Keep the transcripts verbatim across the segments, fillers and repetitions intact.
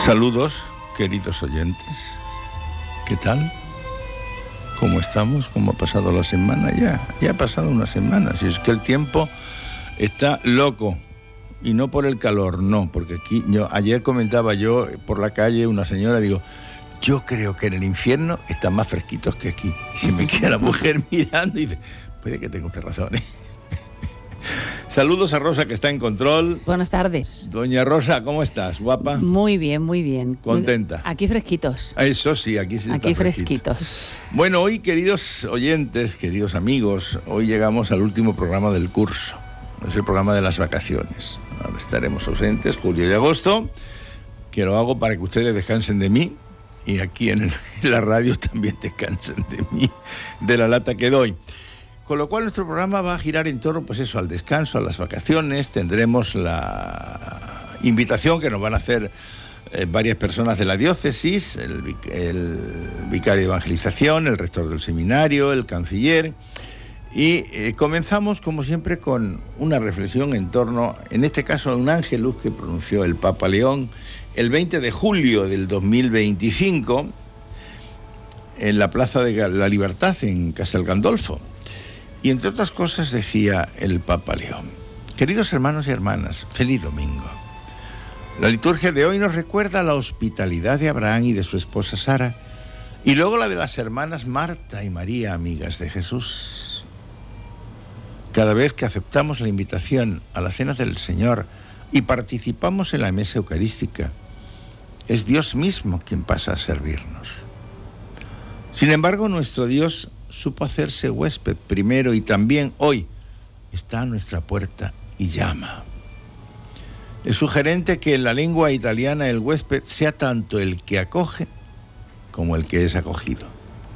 Saludos, queridos oyentes. ¿Qué tal? ¿Cómo estamos? ¿Cómo ha pasado la semana? Ya, ya ha pasado una semana. Si es que el tiempo está loco. Y no por el calor, no. Porque aquí, yo ayer comentaba yo por la calle una señora, digo, yo creo que en el infierno están más fresquitos que aquí. Y se me queda la mujer mirando y dice, puede que tenga usted razón, ¿eh? Saludos a Rosa, que está en control. Buenas tardes. Doña Rosa, ¿cómo estás? ¿Guapa? Muy bien, muy bien. ¿Contenta? Aquí fresquitos. Eso sí, aquí sí está Aquí fresquito. fresquitos. Bueno, hoy, queridos oyentes, queridos amigos, hoy llegamos al último programa del curso. Es el programa de las vacaciones. Ahora estaremos ausentes julio y agosto, que lo hago para que ustedes descansen de mí y aquí en, el, en la radio también descansen de mí, de la lata que doy. Con lo cual nuestro programa va a girar en torno, pues eso, al descanso, a las vacaciones. Tendremos la invitación que nos van a hacer eh, varias personas de la diócesis, el, el vicario de evangelización, el rector del seminario, el canciller. Y eh, comenzamos, como siempre, con una reflexión en torno, en este caso, a un ángelus que pronunció el Papa León el veinte de julio del dos mil veinticinco en la Plaza de la Libertad, en Castel Gandolfo. Y entre otras cosas decía el Papa León: queridos hermanos y hermanas, feliz domingo. La liturgia de hoy nos recuerda la hospitalidad de Abraham y de su esposa Sara, y luego la de las hermanas Marta y María, amigas de Jesús. Cada vez que aceptamos la invitación a la cena del Señor y participamos en la mesa eucarística, es Dios mismo quien pasa a servirnos. Sin embargo, nuestro Dios supo hacerse huésped primero y también hoy está a nuestra puerta y llama. Es sugerente que en la lengua italiana el huésped sea tanto el que acoge como el que es acogido.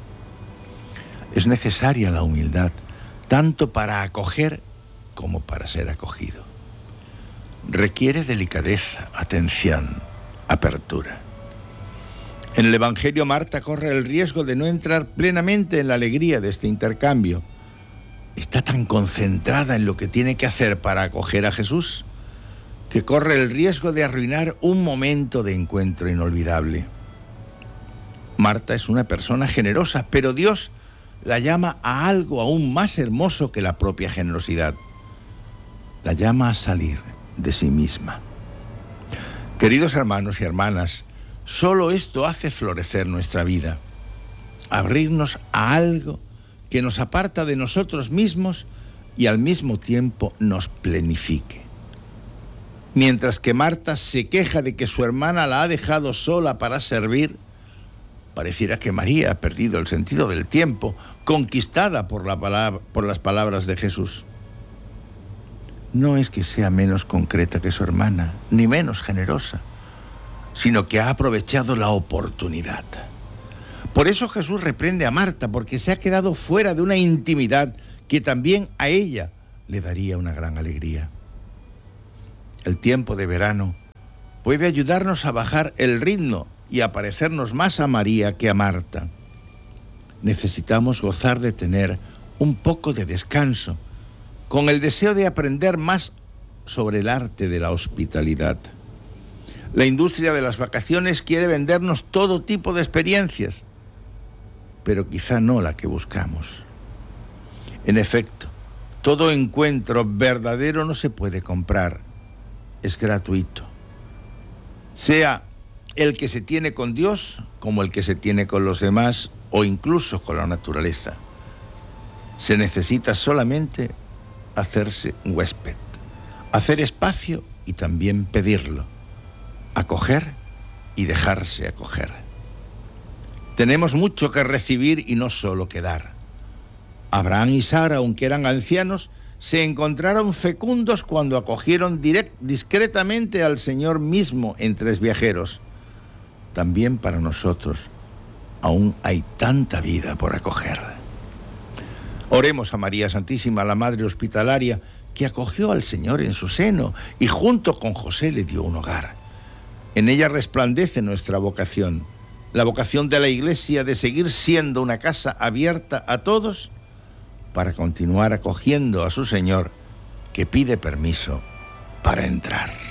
Es necesaria la humildad, tanto para acoger como para ser acogido. Requiere delicadeza, atención, apertura. En el Evangelio, Marta corre el riesgo de no entrar plenamente en la alegría de este intercambio. Está tan concentrada en lo que tiene que hacer para acoger a Jesús que corre el riesgo de arruinar un momento de encuentro inolvidable. Marta es una persona generosa, pero Dios la llama a algo aún más hermoso que la propia generosidad. La llama a salir de sí misma. Queridos hermanos y hermanas, solo esto hace florecer nuestra vida, abrirnos a algo que nos aparta de nosotros mismos y al mismo tiempo nos plenifique. Mientras que Marta se queja de que su hermana la ha dejado sola para servir, pareciera que María ha perdido el sentido del tiempo, conquistada por, la palabra, por las palabras de Jesús. No es que sea menos concreta que su hermana, ni menos generosa, sino que ha aprovechado la oportunidad. Por eso Jesús reprende a Marta, porque se ha quedado fuera de una intimidad que también a ella le daría una gran alegría. El tiempo de verano puede ayudarnos a bajar el ritmo y a parecernos más a María que a Marta. Necesitamos gozar de tener un poco de descanso, con el deseo de aprender más sobre el arte de la hospitalidad. La industria de las vacaciones quiere vendernos todo tipo de experiencias, pero quizá no la que buscamos. En efecto, todo encuentro verdadero no se puede comprar, es gratuito. Sea el que se tiene con Dios, como el que se tiene con los demás, o incluso con la naturaleza. Se necesita solamente hacerse huésped, hacer espacio y también pedirlo. Acoger y dejarse acoger. Tenemos mucho que recibir y no solo que dar. Abraham y Sara, aunque eran ancianos, se encontraron fecundos cuando acogieron direct, discretamente al Señor mismo en tres viajeros. También para nosotros aún hay tanta vida por acoger. Oremos a María Santísima, la Madre Hospitalaria, que acogió al Señor en su seno y junto con José le dio un hogar. En ella resplandece nuestra vocación, la vocación de la Iglesia de seguir siendo una casa abierta a todos para continuar acogiendo a su Señor, que pide permiso para entrar.